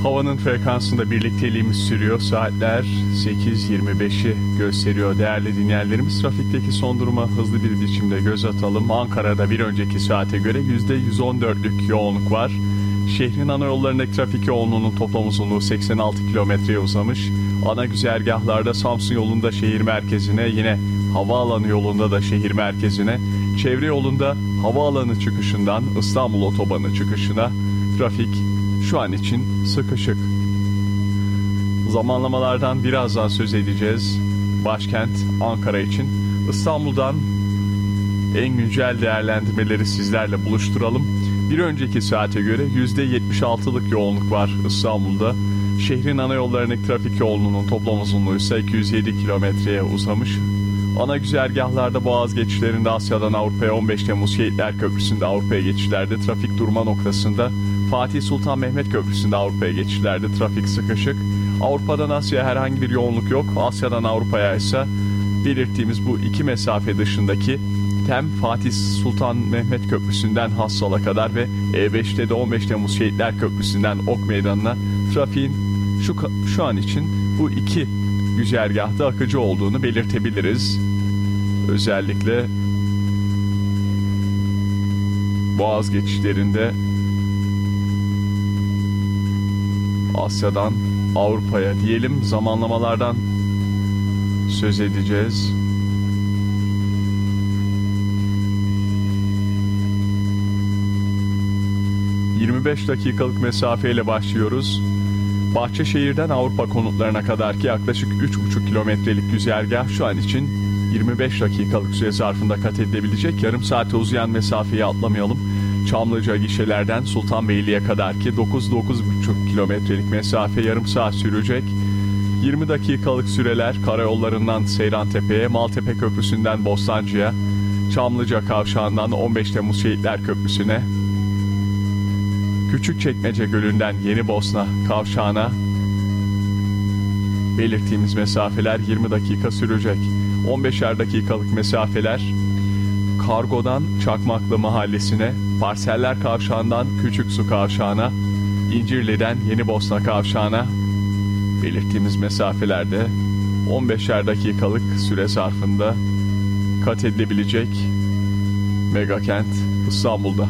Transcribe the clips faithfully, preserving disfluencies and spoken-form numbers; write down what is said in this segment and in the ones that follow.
Havanın frekansında birlikteliğimiz sürüyor. Saatler sekiz yirmi beşi gösteriyor. Değerli dinleyenlerimiz, trafikteki son duruma hızlı bir biçimde göz atalım. Ankara'da bir önceki saate göre yüzde yüz on dörtlük yoğunluk var. Şehrin ana yollarındaki trafik yoğunluğunun toplam uzunluğu seksen altı kilometreye uzamış. Ana güzergahlarda Samsun yolunda şehir merkezine, yine havaalanı yolunda da şehir merkezine, çevre yolunda havaalanı çıkışından İstanbul otobanı çıkışına trafik şu an için sıkışık. Zamanlamalardan birazdan söz edeceğiz. Başkent Ankara için İstanbul'dan en güncel değerlendirmeleri sizlerle buluşturalım. Bir önceki saate göre yüzde yetmiş altılık yoğunluk var İstanbul'da. Şehrin ana yollarındaki trafik yoğunluğunun toplam uzunluğu ise iki yüz yedi kilometreye uzamış. Ana güzergahlarda Boğaz geçişlerinde Asya'dan Avrupa'ya, on beş Temmuz Şehitler Köprüsü'nde Avrupa'ya geçişlerde trafik durma noktasında, Fatih Sultan Mehmet Köprüsü'nde Avrupa'ya geçişlerde trafik sıkışık. Avrupa'dan Asya'ya herhangi bir yoğunluk yok. Asya'dan Avrupa'ya ise belirttiğimiz bu iki mesafe dışındaki Tem Fatih Sultan Mehmet Köprüsü'nden Hassal'a kadar ve E beşte de on beş Temmuz Şehitler Köprüsü'nden Ok Meydanı'na trafiğin şu, şu an için bu iki güzergahta akıcı olduğunu belirtebiliriz. Özellikle Boğaz geçişlerinde Asya'dan Avrupa'ya diyelim, zamanlamalardan söz edeceğiz. yirmi beş dakikalık mesafeyle başlıyoruz. Bahçeşehir'den Avrupa konutlarına kadar ki yaklaşık üç buçuk kilometrelik güzergah şu an için yirmi beş dakikalık süre zarfında kat edilebilecek. Yarım saate uzayan mesafeyi atlamayalım. Çamlıca gişelerden Sultanbeyli'ye kadar ki dokuz dokuz buçuk kilometrelik mesafe yarım saat sürecek. yirmi dakikalık süreler karayollarından Seyrantepe'ye, Maltepe Köprüsü'nden Bostancı'ya, Çamlıca Kavşağı'ndan on beş Temmuz Şehitler Köprüsü'ne, Küçükçekmece Gölü'nden Yenibosna Kavşağı'na belirttiğimiz mesafeler yirmi dakika sürecek. on beşer dakikalık mesafeler Kargo'dan Çakmaklı Mahallesi'ne, Parseller Kavşağı'ndan Küçüksu Kavşağı'na, İncirli'den Yenibosna Kavşağı'na belirttiğimiz mesafelerde on beşer dakikalık süre zarfında kat edilebilecek megakent İstanbul'da.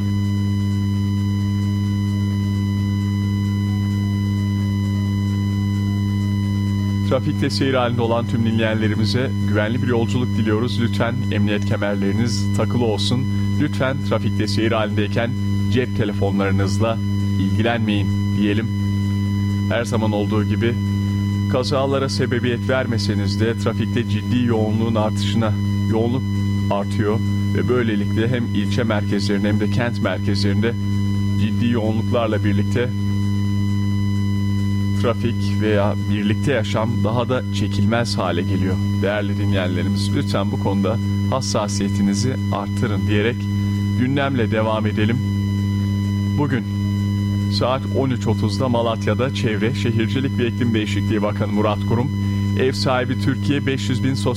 Trafikte seyir halinde olan tüm dinleyenlerimize güvenli bir yolculuk diliyoruz. Lütfen emniyet kemerleriniz takılı olsun. Lütfen trafikte seyir halindeyken cep telefonlarınızla ilgilenmeyin diyelim. Her zaman olduğu gibi kazalara sebebiyet vermeseniz de trafikte ciddi yoğunluğun artışına, yoğunluk artıyor ve böylelikle hem ilçe merkezlerinde hem de kent merkezlerinde ciddi yoğunluklarla birlikte trafik veya birlikte yaşam daha da çekilmez hale geliyor. Değerli dinleyenlerimiz, lütfen bu konuda hassasiyetinizi arttırın diyerek gündemle devam edelim. Bugün saat on üç otuzda Malatya'da Çevre, Şehircilik ve İklim Değişikliği Bakanı Murat Kurum, ev sahibi Türkiye beş yüz bin sosyal